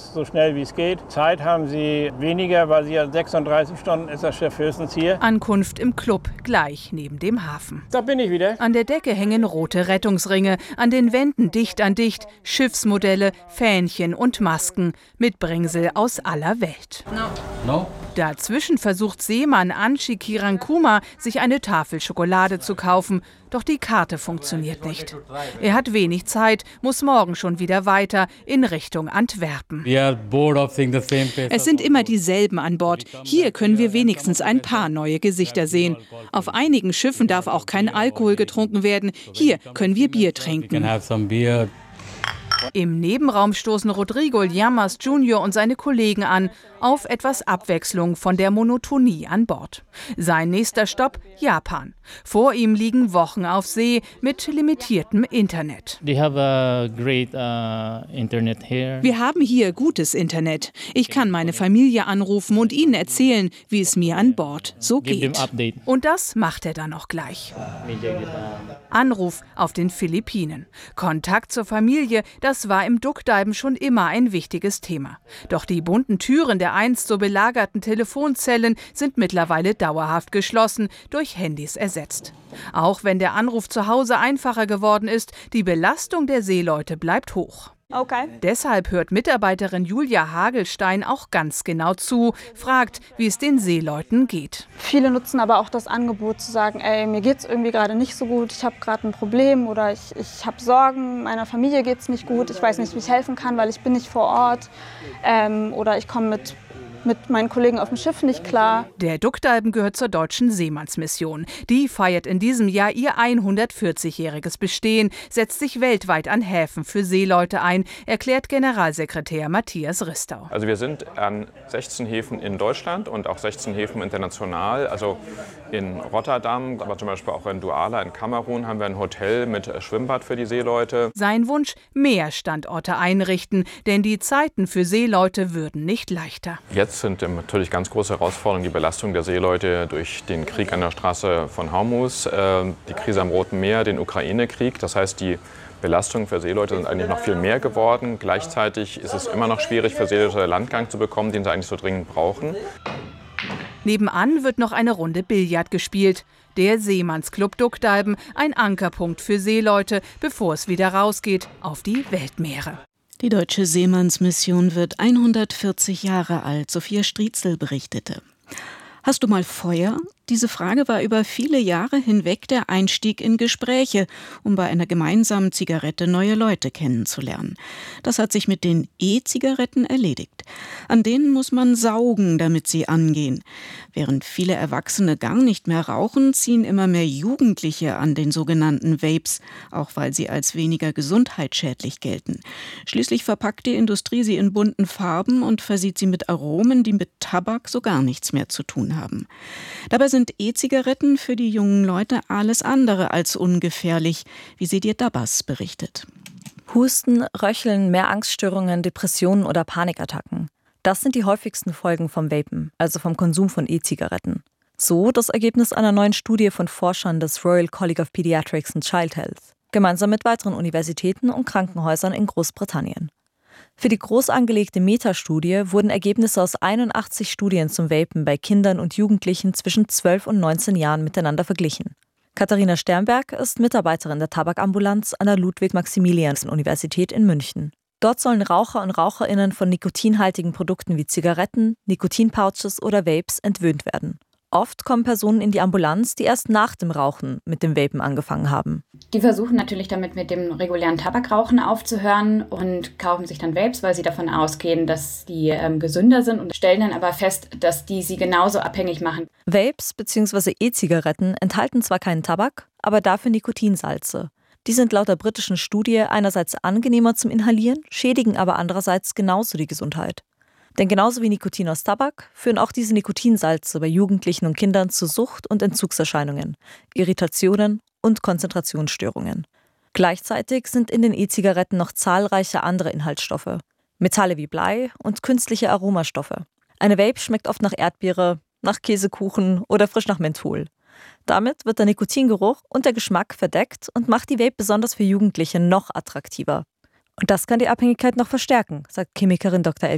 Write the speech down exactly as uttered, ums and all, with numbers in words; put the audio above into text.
raus, so schnell wie es geht. Zeit haben sie weniger, weil sie ja sechsunddreißig Stunden ist das Schiff höchstens hier. Ankunft im Club, gleich neben dem Hafen. Da bin ich wieder. An der Decke hängen rote Rettungsringe, an den Wänden dicht an dicht Schiffsmodelle, Fähnchen und Masken mit Bringsel aus aller Welt. No. No. Dazwischen versucht Seemann Anchi Kirankuma, sich eine Tafel Schokolade zu kaufen. Doch die Karte funktioniert nicht. Er hat wenig Zeit, muss morgen schon wieder weiter in Richtung Antwerpen. Es sind immer dieselben an Bord. Hier können wir wenigstens ein paar neue Gesichter sehen. Auf einigen Schiffen darf auch kein Alkohol getrunken werden. Hier können wir Bier trinken. Im Nebenraum stoßen Rodrigo Llamas Junior und seine Kollegen an, auf etwas Abwechslung von der Monotonie an Bord. Sein nächster Stopp, Japan. Vor ihm liegen Wochen auf See mit limitiertem Internet. They have a great, uh, internet here. Wir haben hier gutes Internet. Ich kann meine Familie anrufen und ihnen erzählen, wie es mir an Bord so geht. Und das macht er dann auch gleich. Anruf auf den Philippinen. Kontakt zur Familie, das war im Duckdiven schon immer ein wichtiges Thema. Doch die bunten Türen der einst so belagerten Telefonzellen sind mittlerweile dauerhaft geschlossen, durch Handys ersetzt. Auch wenn der Anruf zu Hause einfacher geworden ist, die Belastung der Seeleute bleibt hoch. Okay. Deshalb hört Mitarbeiterin Julia Hagelstein auch ganz genau zu, fragt, wie es den Seeleuten geht. Viele nutzen aber auch das Angebot zu sagen, ey, mir geht's irgendwie gerade nicht so gut, ich habe gerade ein Problem oder ich, ich habe Sorgen, meiner Familie geht's nicht gut, ich weiß nicht, wie ich helfen kann, weil ich bin nicht vor Ort ähm, oder ich komme mit mit meinen Kollegen auf dem Schiff nicht klar. Der Duckdiven gehört zur Deutschen Seemannsmission. Die feiert in diesem Jahr ihr hundertvierzigjähriges Bestehen, setzt sich weltweit an Häfen für Seeleute ein, erklärt Generalsekretär Matthias Ristau. Also wir sind an sechzehn Häfen in Deutschland und auch sechzehn Häfen international. Also in Rotterdam, aber zum Beispiel auch in Douala in Kamerun haben wir ein Hotel mit Schwimmbad für die Seeleute. Sein Wunsch, mehr Standorte einrichten, denn die Zeiten für Seeleute würden nicht leichter. Jetzt sind natürlich ganz große Herausforderungen die Belastung der Seeleute durch den Krieg an der Straße von Hormuz, die Krise am Roten Meer, den Ukraine-Krieg. Das heißt, die Belastungen für Seeleute sind eigentlich noch viel mehr geworden. Gleichzeitig ist es immer noch schwierig für Seeleute Landgang zu bekommen, den sie eigentlich so dringend brauchen. Nebenan wird noch eine Runde Billard gespielt. Der Seemannsclub Duckdiven, ein Ankerpunkt für Seeleute, bevor es wieder rausgeht auf die Weltmeere. Die Deutsche Seemannsmission wird hundertvierzig Jahre alt, Sophia Striezel berichtete. Hast du mal Feuer? Diese Frage war über viele Jahre hinweg der Einstieg in Gespräche, um bei einer gemeinsamen Zigarette neue Leute kennenzulernen. Das hat sich mit den E-Zigaretten erledigt. An denen muss man saugen, damit sie angehen. Während viele Erwachsene gar nicht mehr rauchen, ziehen immer mehr Jugendliche an den sogenannten Vapes, auch weil sie als weniger gesundheitsschädlich gelten. Schließlich verpackt die Industrie sie in bunten Farben und versieht sie mit Aromen, die mit Tabak so gar nichts mehr zu tun haben. Dabei sind E-Zigaretten für die jungen Leute alles andere als ungefährlich, wie Sedir Dabbas berichtet. Husten, Röcheln, mehr Angststörungen, Depressionen oder Panikattacken. Das sind die häufigsten Folgen vom Vapen, also vom Konsum von E-Zigaretten. So das Ergebnis einer neuen Studie von Forschern des Royal College of Pediatrics and Child Health, gemeinsam mit weiteren Universitäten und Krankenhäusern in Großbritannien. Für die groß angelegte Metastudie wurden Ergebnisse aus einundachtzig Studien zum Vapen bei Kindern und Jugendlichen zwischen zwölf und neunzehn Jahren miteinander verglichen. Katharina Sternberg ist Mitarbeiterin der Tabakambulanz an der Ludwig-Maximilians-Universität in München. Dort sollen Raucher und RaucherInnen von nikotinhaltigen Produkten wie Zigaretten, Nikotinpouches oder Vapes entwöhnt werden. Oft kommen Personen in die Ambulanz, die erst nach dem Rauchen mit dem Vapen angefangen haben. Die versuchen natürlich damit mit dem regulären Tabakrauchen aufzuhören und kaufen sich dann Vapes, weil sie davon ausgehen, dass die ähm, gesünder sind und stellen dann aber fest, dass die sie genauso abhängig machen. Vapes bzw. E-Zigaretten enthalten zwar keinen Tabak, aber dafür Nikotinsalze. Die sind laut der britischen Studie einerseits angenehmer zum Inhalieren, schädigen aber andererseits genauso die Gesundheit. Denn genauso wie Nikotin aus Tabak führen auch diese Nikotinsalze bei Jugendlichen und Kindern zu Sucht- und Entzugserscheinungen, Irritationen und Konzentrationsstörungen. Gleichzeitig sind in den E-Zigaretten noch zahlreiche andere Inhaltsstoffe, Metalle wie Blei und künstliche Aromastoffe. Eine Vape schmeckt oft nach Erdbeere, nach Käsekuchen oder frisch nach Menthol. Damit wird der Nikotingeruch und der Geschmack verdeckt und macht die Vape besonders für Jugendliche noch attraktiver. Und das kann die Abhängigkeit noch verstärken, sagt Chemikerin Doktor